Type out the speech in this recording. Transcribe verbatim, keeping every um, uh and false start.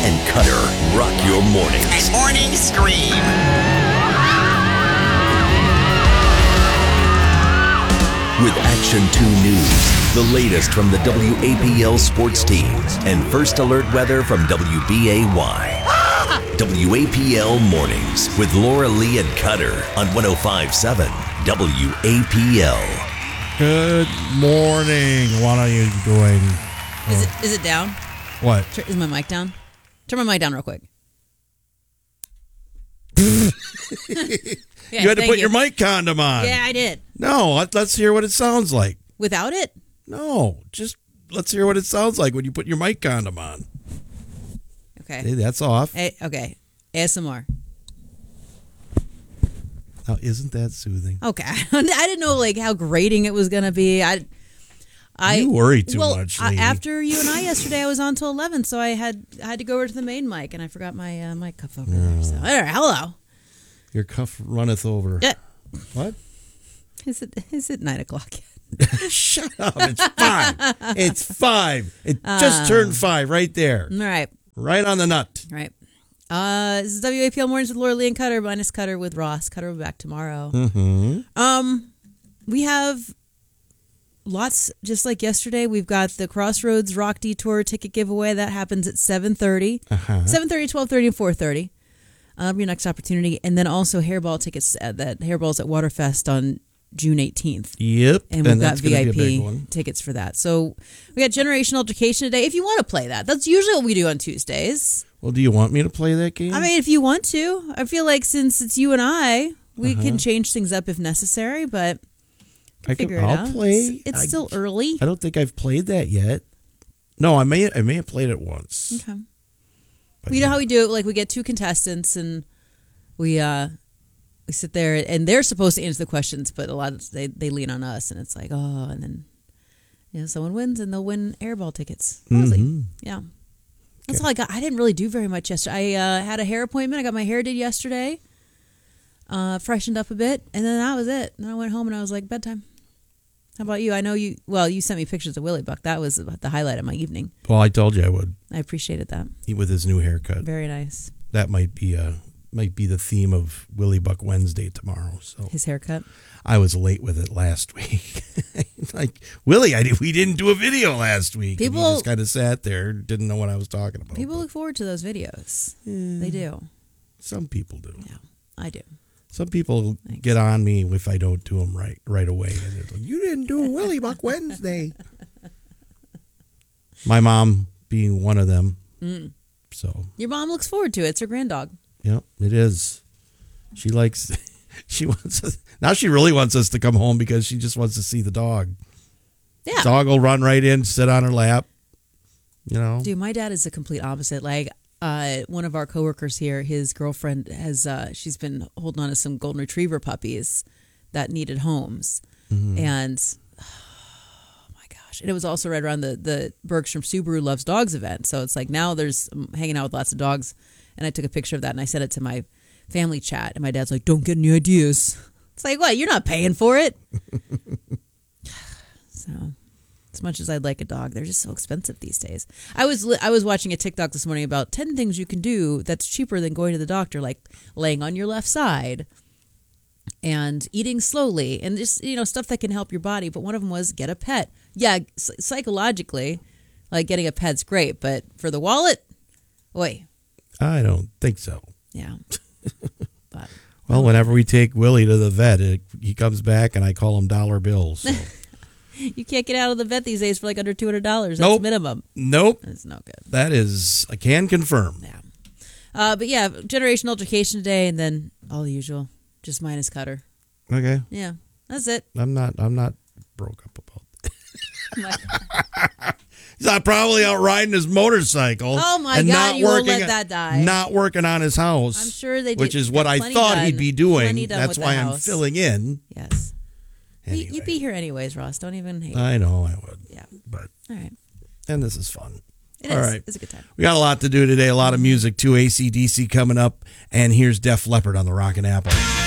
and Cutter rock your mornings. Morning Scream. With Action two News, the latest from the W A P L sports teams, and first alert weather from W B A Y. W A P L Mornings with Laura Lee and Cutter on one oh five point seven W A P L. Good morning. What are you doing? Is it is it down? What? Is my mic down? Turn my mic down real quick. Yeah, you had to put you. your mic condom on. Yeah, I did. No, let, let's hear what it sounds like. Without it? No, just let's hear what it sounds like when you put your mic condom on. Okay. Hey, that's off. Hey, okay. A S M R. Now, isn't that soothing? Okay. I didn't know like how grating it was gonna be. I, I you worry too well, much. I, lady. after you and I yesterday, I was on till eleven, so I had I had to go over to the main mic, and I forgot my uh, mic cuff over there. So, all right, hello. Your cuff runneth over. Yeah. What? Is it is it nine o'clock yet? Shut up! It's five. It's five. It just uh, turned five right there. All right. Right on the nut. All right. Uh, this is W A P L Mornings with Laura Lee and Cutter, minus Cutter with Ross. Cutter will be back tomorrow. Mm-hmm. Um, we have lots, just like yesterday, we've got the Crossroads Rock Detour ticket giveaway. That happens at seven thirty. Uh-huh. seven thirty, twelve thirty, and four thirty. Um, your next opportunity. And then also Hairball tickets, uh, that Hairball's at Waterfest on June eighteenth. Yep. And we've and got V I P be tickets for that. So we got Generational Education today. If you want to play that, that's usually what we do on Tuesdays. Well, do you want me to play that game? I mean, if you want to. I feel like since it's you and I, we uh-huh. can change things up if necessary, but I can figure it I'll out. play. It's, it's I, still early. I don't think I've played that yet. No, I may I may have played it once. Okay. But Well, you know yeah. how we do it? Like we get two contestants and we uh we sit there and they're supposed to answer the questions, but a lot of they they lean on us, and it's like, oh, and then you know someone wins and they'll win airball tickets. Mm-hmm. Yeah. That's Okay. all I got. I didn't really do very much yesterday. I uh, had a hair appointment. I got my hair did yesterday. Uh, freshened up a bit, and then that was it. And then I went home and I was like, bedtime. How about you? I know you. Well, you sent me pictures of Willie Buck. That was the highlight of my evening. Well, I told you I would. I appreciated that. He with his new haircut. Very nice. That might be a might be the theme of Willie Buck Wednesday tomorrow. So His haircut. I was late with it last week. Like Willie, I did, we didn't do a video last week. People and he just kind of sat there, didn't know what I was talking about. People but look forward to those videos. Yeah. They do. Some people do. Yeah, I do. Some people Thanks. get on me if I don't do them right right away. And they're like, you didn't do Willie Buck Wednesday. My mom being one of them. Mm. So Your mom looks forward to it. It's her granddog. yeah, it is. She likes. She wants us now. She really wants us to come home because she just wants to see the dog. Yeah. Dog will run right in, sit on her lap. You know. Dude, my dad is the complete opposite. Like, uh, one of our coworkers here, his girlfriend has, uh, she's been holding on to some golden retriever puppies that needed homes. Mm-hmm. And, oh my gosh. And it was also right around the, the Bergstrom Subaru Loves Dogs event. So it's like now there's I'm hanging out with lots of dogs. And I took a picture of that and I sent it to my family chat. And my dad's like, don't get any ideas. It's like, what? You're not paying for it. So, as much as I'd like a dog, they're just so expensive these days. I was I was watching a TikTok this morning about ten things you can do that's cheaper than going to the doctor, like laying on your left side and eating slowly and just, you know, stuff that can help your body. But one of them was get a pet. Yeah, psychologically, like getting a pet's great, but for the wallet, oi. I don't think so. Yeah. But Well, whenever we take Willie to the vet, it, he comes back and I call him dollar bills. So. you can't get out of the vet these days for like under two hundred dollars. That's Nope. minimum. Nope. That's no good. That is, I can confirm. Yeah. Uh, but yeah, generational education today, and then all the usual, just minus Cutter. Okay. Yeah, that's it. I'm not, I'm not broke up about that. He's not probably out riding his motorcycle. Oh my and God, not you won't working, let that die. Not working on his house. I'm sure they did. Which is what I Plenty thought done. he'd be doing. Plenty done That's with why the I'm house. filling in. Yes. Anyway. You, you'd be here anyways, Ross. Don't even hate. I know I would. Yeah. But All right. and this is fun. It All is. right. It's a good time. We got a lot to do today. A lot of music too. A C D C coming up, and here's Def Leppard on the Rockin' Apple.